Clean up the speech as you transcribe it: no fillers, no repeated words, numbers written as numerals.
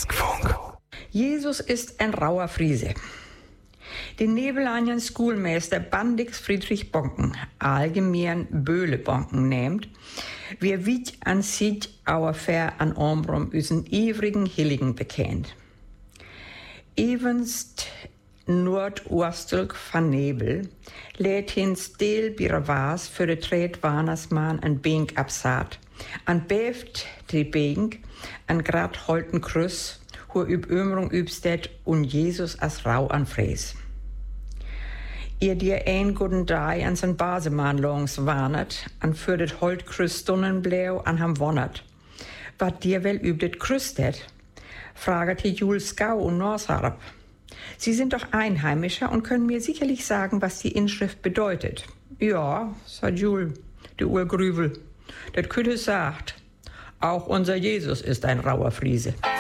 Baskenfunk. Jesus ist ein rauer Friese. Den Nebelanien Schulmeister Bandix Friedrich Bonken, allgemein Böhle Bonken nennt, wir wit an sich auer Fair an Ombrum üsen ivrigen Hilligen bekennt. Evenst nordostelijk van Nebel lädt hin stil birawas für de Tretwanersmann an Bink absaat, an beft die Bink an grad holten Krüss, hu üb Ömrung übstet und Jesus as rau an Fräs. Ihr dir ein guten Dai an sein Basemann longs warnet, an für det holt Krüss Stunnenbläu an ham wonnert. Wat dir wel übdet Krüstet? Fraget die Jules Gau und Norsharp. Sie sind doch Einheimischer und können mir sicherlich sagen, was die Inschrift bedeutet. Ja, sagt Jules, die Urgrüvel. Das Kütte sagt, auch unser Jesus ist ein rauer Friese.